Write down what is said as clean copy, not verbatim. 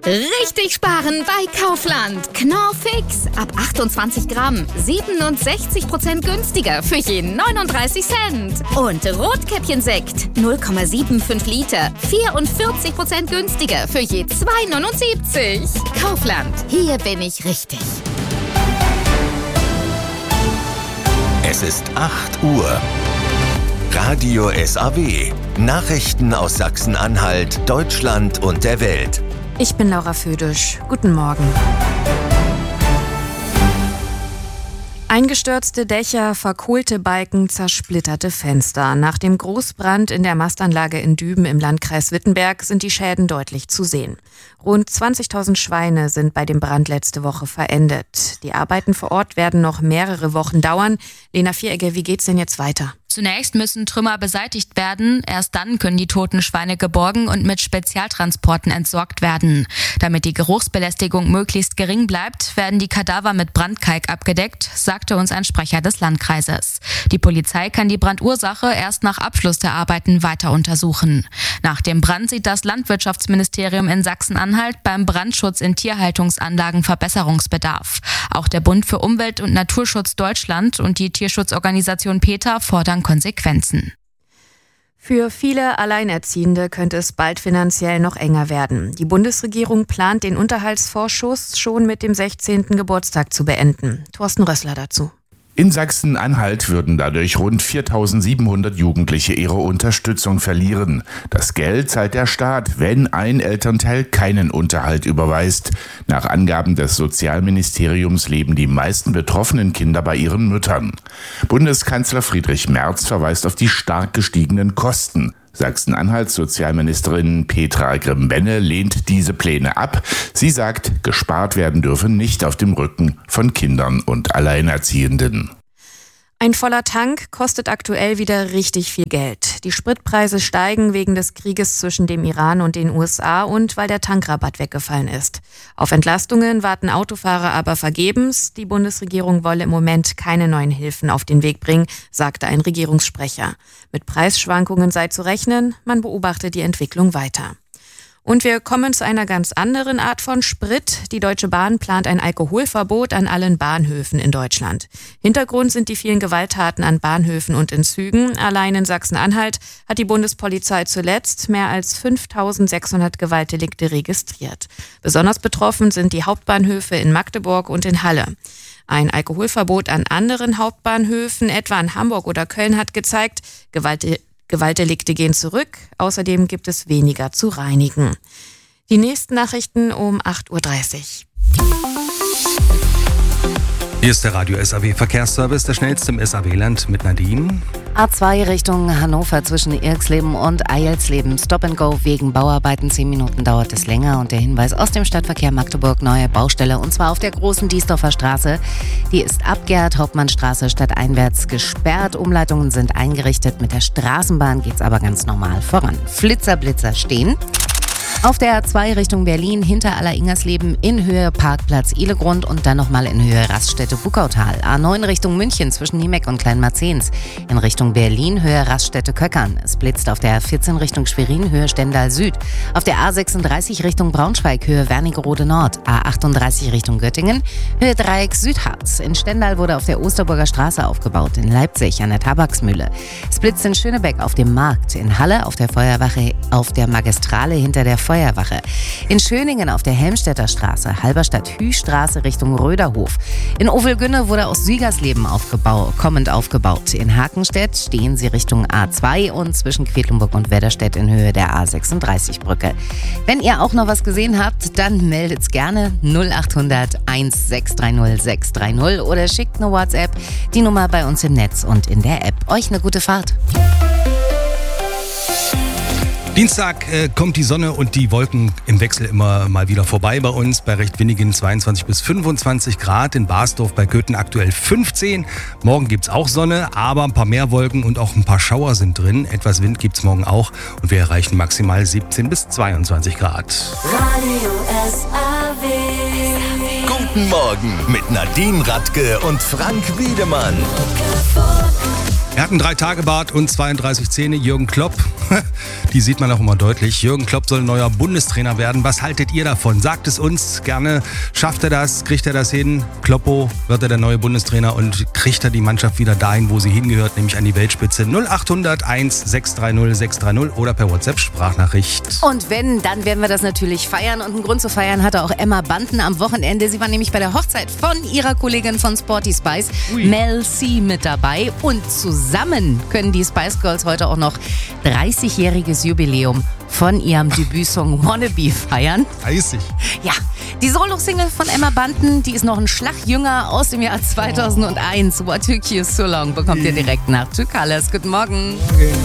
Richtig sparen bei Kaufland. Knorr Fix. Ab 28 Gramm. 67% günstiger für je 39 Cent. Und Rotkäppchen-Sekt. 0,75 Liter. 44% günstiger für je 2,79. Kaufland. Hier bin ich richtig. Es ist 8 Uhr. Radio SAW. Nachrichten aus Sachsen-Anhalt, Deutschland und der Welt. Ich bin Laura Födisch. Guten Morgen. Eingestürzte Dächer, verkohlte Balken, zersplitterte Fenster. Nach dem Großbrand in der Mastanlage in Düben im Landkreis Wittenberg sind die Schäden deutlich zu sehen. Rund 20.000 Schweine sind bei dem Brand letzte Woche verendet. Die Arbeiten vor Ort werden noch mehrere Wochen dauern. Lena Vieregger, wie geht's denn jetzt weiter? Zunächst müssen Trümmer beseitigt werden. Erst dann können die toten Schweine geborgen und mit Spezialtransporten entsorgt werden. Damit die Geruchsbelästigung möglichst gering bleibt, werden die Kadaver mit Brandkalk abgedeckt, sagte uns ein Sprecher des Landkreises. Die Polizei kann die Brandursache erst nach Abschluss der Arbeiten weiter untersuchen. Nach dem Brand sieht das Landwirtschaftsministerium in Sachsen-Anhalt beim Brandschutz in Tierhaltungsanlagen Verbesserungsbedarf. Auch der Bund für Umwelt und Naturschutz Deutschland und die Tierschutzorganisation PETA fordern Konsequenzen. Für viele Alleinerziehende könnte es bald finanziell noch enger werden. Die Bundesregierung plant, den Unterhaltsvorschuss schon mit dem 16. Geburtstag zu beenden. Thorsten Rössler dazu. In Sachsen-Anhalt würden dadurch rund 4.700 Jugendliche ihre Unterstützung verlieren. Das Geld zahlt der Staat, wenn ein Elternteil keinen Unterhalt überweist. Nach Angaben des Sozialministeriums leben die meisten betroffenen Kinder bei ihren Müttern. Bundeskanzler Friedrich Merz verweist auf die stark gestiegenen Kosten. Sachsen-Anhalts Sozialministerin Petra Grimm-Benne lehnt diese Pläne ab. Sie sagt, gespart werden dürfe nicht auf dem Rücken von Kindern und Alleinerziehenden. Ein voller Tank kostet aktuell wieder richtig viel Geld. Die Spritpreise steigen wegen des Krieges zwischen dem Iran und den USA und weil der Tankrabatt weggefallen ist. Auf Entlastungen warten Autofahrer aber vergebens. Die Bundesregierung wolle im Moment keine neuen Hilfen auf den Weg bringen, sagte ein Regierungssprecher. Mit Preisschwankungen sei zu rechnen, man beobachte die Entwicklung weiter. Und wir kommen zu einer ganz anderen Art von Sprit. Die Deutsche Bahn plant ein Alkoholverbot an allen Bahnhöfen in Deutschland. Hintergrund sind die vielen Gewalttaten an Bahnhöfen und in Zügen. Allein in Sachsen-Anhalt hat die Bundespolizei zuletzt mehr als 5.600 Gewaltdelikte registriert. Besonders betroffen sind die Hauptbahnhöfe in Magdeburg und in Halle. Ein Alkoholverbot an anderen Hauptbahnhöfen, etwa in Hamburg oder Köln, hat gezeigt, Gewaltdelikte gehen zurück, außerdem gibt es weniger zu reinigen. Die nächsten Nachrichten um 8.30 Uhr. Hier ist der Radio SAW Verkehrsservice, der schnellste im SAW-Land mit Nadine. A2 Richtung Hannover zwischen Irxleben und Eilsleben. Stop and Go wegen Bauarbeiten. 10 Minuten dauert es länger. Und der Hinweis aus dem Stadtverkehr Magdeburg, neue Baustelle. Und zwar auf der großen Diesdorfer Straße. Die ist ab Gerhard-Hauptmann-Straße stadteinwärts gesperrt. Umleitungen sind eingerichtet. Mit der Straßenbahn geht's aber ganz normal voran. Flitzer stehen. Auf der A2 Richtung Berlin hinter Alleringers-Leben in Höhe Parkplatz Ihlegrund und dann nochmal in Höhe Raststätte Buckautal. A9 Richtung München zwischen Niemeck und Kleinmarzens. In Richtung Berlin Höhe Raststätte Köckern. Es blitzt auf der A14 Richtung Schwerin Höhe Stendal Süd. Auf der A36 Richtung Braunschweig Höhe Wernigerode Nord. A38 Richtung Göttingen Höhe Dreieck Südharz. In Stendal wurde auf der Osterburger Straße aufgebaut. In Leipzig an der Tabaksmühle. Es blitzt in Schönebeck auf dem Markt. In Halle auf der Feuerwache auf der Magistrale hinter der Feuerwache. In Schöningen auf der Helmstedter Straße, Halberstadt-Hüstraße Richtung Röderhof. In Ovelgünne wurde aus Siegersleben kommend aufgebaut. In Hakenstedt stehen sie Richtung A2 und zwischen Quedlinburg und Wedderstedt in Höhe der A36-Brücke. Wenn ihr auch noch was gesehen habt, dann meldet's gerne 0800 1630 630 oder schickt eine WhatsApp, die Nummer bei uns im Netz und in der App. Euch eine gute Fahrt. Dienstag kommt die Sonne und die Wolken im Wechsel immer mal wieder vorbei bei uns. Bei recht wenigen 22 bis 25 Grad. In Basdorf bei Köthen aktuell 15. Morgen gibt's auch Sonne, aber ein paar mehr Wolken und auch ein paar Schauer sind drin. Etwas Wind gibt's morgen auch und wir erreichen maximal 17 bis 22 Grad. Radio SAW. Guten Morgen mit Nadine Radke und Frank Wiedemann. Ja, Er hat einen 3-Tage-Bart und 32 Zähne. Jürgen Klopp, die sieht man auch immer deutlich. Jürgen Klopp soll neuer Bundestrainer werden. Was haltet ihr davon? Sagt es uns gerne. Schafft er das? Kriegt er das hin? Kloppo, wird er der neue Bundestrainer und kriegt er die Mannschaft wieder dahin, wo sie hingehört, nämlich an die Weltspitze? 0800 1 630 630 oder per WhatsApp-Sprachnachricht. Und wenn, dann werden wir das natürlich feiern. Und einen Grund zu feiern hatte auch Emma Bunton am Wochenende. Sie war nämlich bei der Hochzeit von ihrer Kollegin von Sporty Spice, Mel C, mit dabei. Und zusammen können die Spice Girls heute auch noch 30-jähriges Jubiläum von ihrem Debütsong Wannabe feiern. 30? Ja, die Solo-Single von Emma Bunton, die ist noch ein Schlag jünger, aus dem Jahr 2001. What Took You So Long bekommt ihr direkt nach Two Colors. Guten Morgen.